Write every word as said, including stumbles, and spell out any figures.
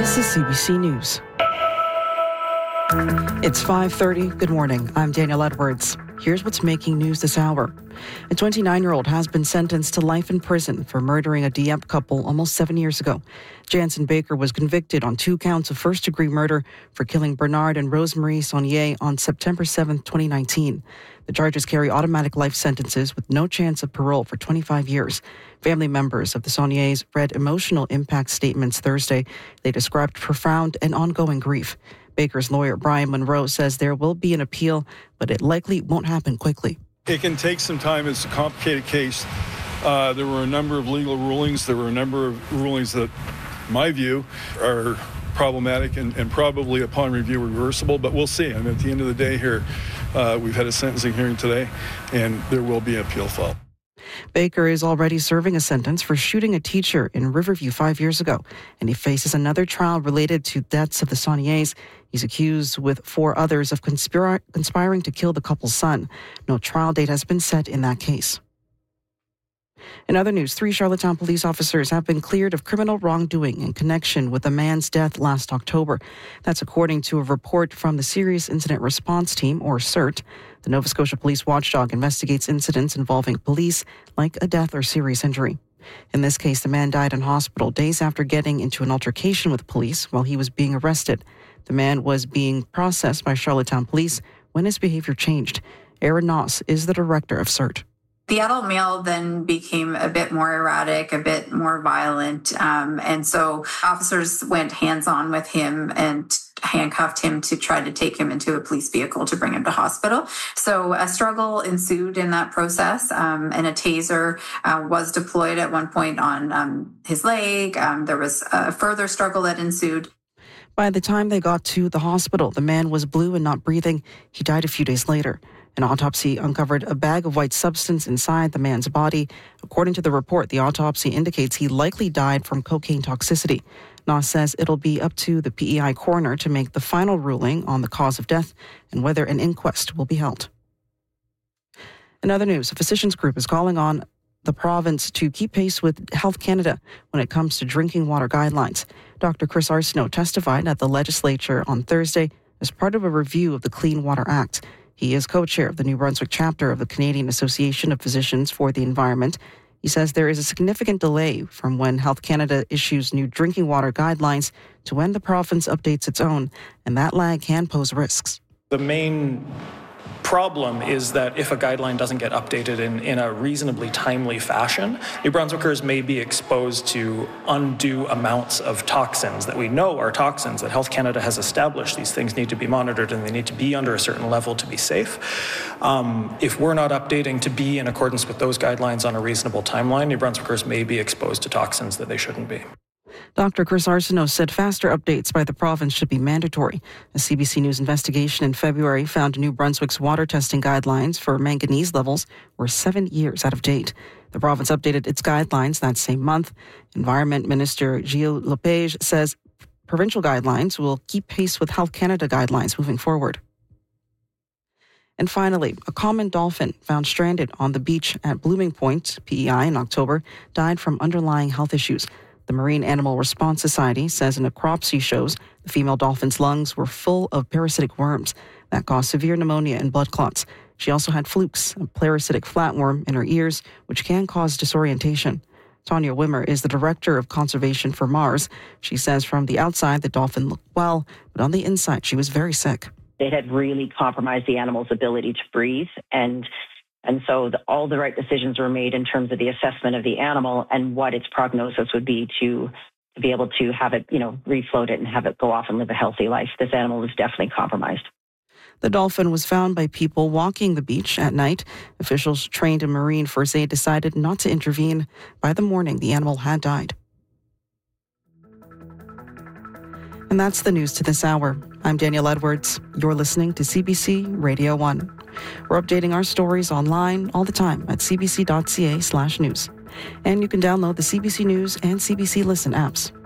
This is C B C News. It's five thirty. Good morning. I'm Danielle Edwards. Here's what's making news this hour. A twenty-nine-year-old has been sentenced to life in prison for murdering a Dieppe couple almost seven years ago. Jansen Baker was convicted on two counts of first-degree murder for killing Bernard and Rosemarie Saunier on September seventh, twenty nineteen. The charges carry automatic life sentences with no chance of parole for twenty-five years. Family members of the Sauniers read emotional impact statements Thursday. They described profound and ongoing grief. Baker's lawyer, Brian Monroe, says there will be an appeal, but it likely won't happen quickly. It can take some time. It's a complicated case. Uh, there were a number of legal rulings. There were a number of rulings that, in my view, are problematic and, and probably upon review reversible, but we'll see. I mean, at the end of the day here, uh, we've had a sentencing hearing today, and there will be an appeal filed. Baker is already serving a sentence for shooting a teacher in Riverview five years ago, and he faces another trial related to deaths of the Sauniers. He's accused with four others of conspira- conspiring to kill the couple's son. No trial date has been set in that case. In other news, three Charlottetown police officers have been cleared of criminal wrongdoing in connection with a man's death last October. That's according to a report from the Serious Incident Response Team, or CERT. The Nova Scotia Police Watchdog investigates incidents involving police, like a death or serious injury. In this case, the man died in hospital days after getting into an altercation with police while he was being arrested. The man was being processed by Charlottetown Police when his behavior changed. Erin Noss is the director of CERT. The adult male then became a bit more erratic, a bit more violent, um, and so officers went hands-on with him and handcuffed him to try to take him into a police vehicle to bring him to hospital. So a struggle ensued in that process, um, and a taser uh, was deployed at one point on um, his leg. Um, there was a further struggle that ensued. By the time they got to the hospital, the man was blue and not breathing. He died a few days later. An autopsy uncovered a bag of white substance inside the man's body. According to the report, the autopsy indicates he likely died from cocaine toxicity. Noss says it'll be up to the P E I coroner to make the final ruling on the cause of death and whether an inquest will be held. In other news, a physicians group is calling on the province to keep pace with Health Canada when it comes to drinking water guidelines. Doctor Chris Arsenault testified at the legislature on Thursday as part of a review of the Clean Water Act. He is co-chair of the New Brunswick chapter of the Canadian Association of Physicians for the Environment. He says there is a significant delay from when Health Canada issues new drinking water guidelines to when the province updates its own, and that lag can pose risks. The main problem is that if a guideline doesn't get updated in, in a reasonably timely fashion, New Brunswickers may be exposed to undue amounts of toxins that we know are toxins, that Health Canada has established. These things need to be monitored and they need to be under a certain level to be safe. Um, if we're not updating to be in accordance with those guidelines on a reasonable timeline, New Brunswickers may be exposed to toxins that they shouldn't be. Doctor Chris Arsenault said faster updates by the province should be mandatory. A C B C News investigation in February found New Brunswick's water testing guidelines for manganese levels were seven years out of date. The province updated its guidelines that same month. Environment Minister Gilles Lepage says provincial guidelines will keep pace with Health Canada guidelines moving forward. And finally, a common dolphin found stranded on the beach at Blooming Point, P E I, in October, died from underlying health issues. The Marine Animal Response Society says a necropsy shows the female dolphin's lungs were full of parasitic worms that caused severe pneumonia and blood clots. She also had flukes, a parasitic flatworm, in her ears, which can cause disorientation. Tanya Wimmer is the director of conservation for Mars. She says from the outside, the dolphin looked well, but on the inside, she was very sick. It had really compromised the animal's ability to breathe, and And so the, all the right decisions were made in terms of the assessment of the animal and what its prognosis would be to, to be able to have it, you know, refloat it and have it go off and live a healthy life. This animal was definitely compromised. The dolphin was found by people walking the beach at night. Officials trained in marine first aid decided not to intervene. By the morning, the animal had died. And that's the news to this hour. I'm Danielle Edwards. You're listening to C B C Radio one. We're updating our stories online all the time at c b c dot c a slash news. And you can download the C B C News and C B C Listen apps.